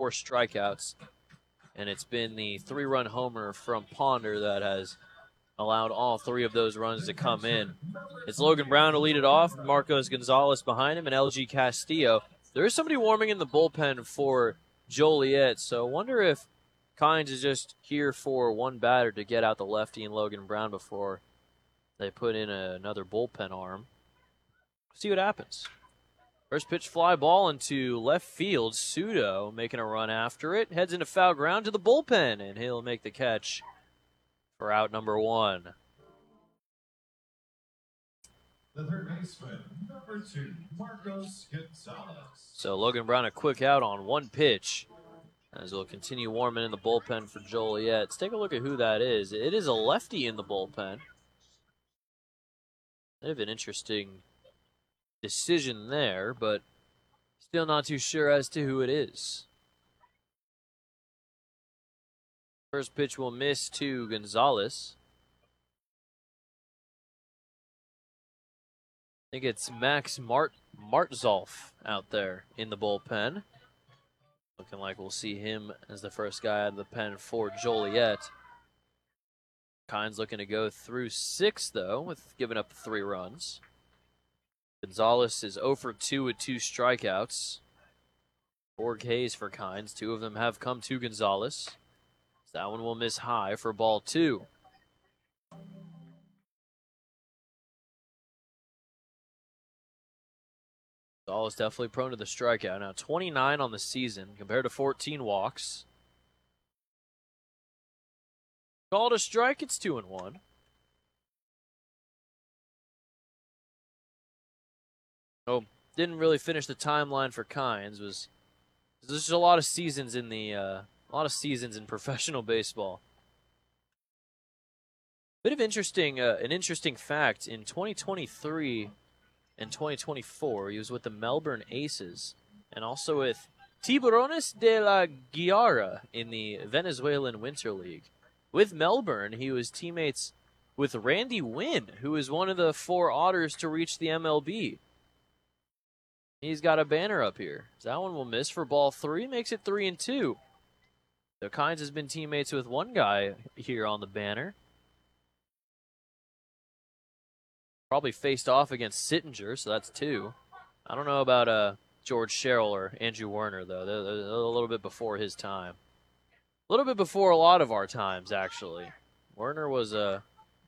4 strikeouts. And it's been the 3-run homer from Ponder that has allowed all 3 of those runs to come in. It's Logan Brown to lead it off, Marcos Gonzalez behind him, and LG Castillo. There is somebody warming in the bullpen for Joliet, so I wonder if Kynes is just here for one batter to get out the lefty and Logan Brown before they put in another bullpen arm. See what happens. First pitch fly ball into left field. Sudo making a run after it. Heads into foul ground to the bullpen, and he'll make the catch for out number 1. The third baseman, number 2, Marcos Gonzalez. So Logan Brown a quick out on 1 pitch as we'll continue warming in the bullpen for Joliet. Let's take a look at who that is. It is a lefty in the bullpen. They have an interesting decision there, but still not too sure as to who it is. First pitch will miss to Gonzalez. I think it's Max Martzolf out there in the bullpen. Looking like we'll see him as the first guy out of the pen for Joliet. Kynes looking to go through 6, though, with giving up 3 runs. Gonzalez is 0 for 2 with 2 strikeouts. 4 Ks for Kynes. 2 of them have come to Gonzalez. So that one will miss high for ball 2. Gonzalez definitely prone to the strikeout. Now 29 on the season compared to 14 walks. Called a strike, it's 2-1. Oh, didn't really finish the timeline for Kynes. There's just a lot of seasons in professional baseball. Bit of an interesting fact in 2023 and 2024, he was with the Melbourne Aces and also with Tiburones de la Guiara in the Venezuelan Winter League. With Melbourne, he was teammates with Randy Wynn, who is one of the 4 Otters to reach the MLB. He's got a banner up here. So that one will miss for ball 3, makes it 3-2. So Kynes has been teammates with one guy here on the banner. Probably faced off against Sittinger, so that's 2. I don't know about George Sherrill or Andrew Werner, though. They're a little bit before his time. A little bit before a lot of our times, actually. Werner was here.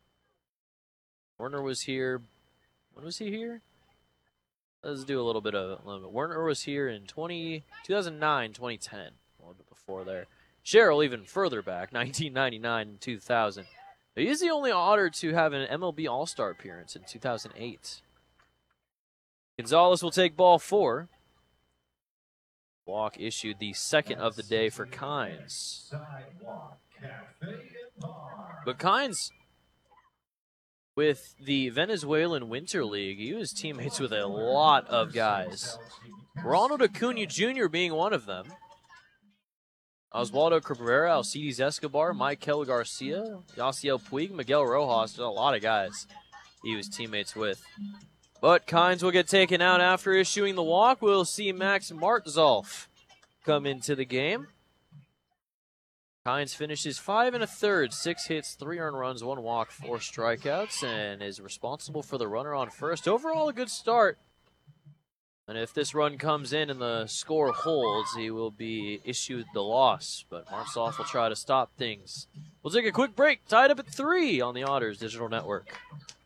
When was he here? Let's do a little bit. Werner was here in 2009, 2010. A little bit before there. Sherrill even further back, 1999 and 2000. He is the only Otter to have an MLB All-Star appearance in 2008. Gonzalez will take ball 4. Walk issued the second of the day for Kynes. But Kynes, with the Venezuelan Winter League, he was teammates with a lot of guys. Ronald Acuna Jr. being one of them. Oswaldo Cabrera, Alcides Escobar, Michael Garcia, Yasiel Puig, Miguel Rojas. There's a lot of guys he was teammates with. But Kynes will get taken out after issuing the walk. We'll see Max Martzolf come into the game. Kynes finishes 5 1/3, 6 hits, 3 earned runs, 1 walk, 4 strikeouts, and is responsible for the runner on first. Overall, a good start. And if this run comes in and the score holds, he will be issued the loss. But Martzolf will try to stop things. We'll take a quick break. Tied up at 3 on the Otters Digital Network.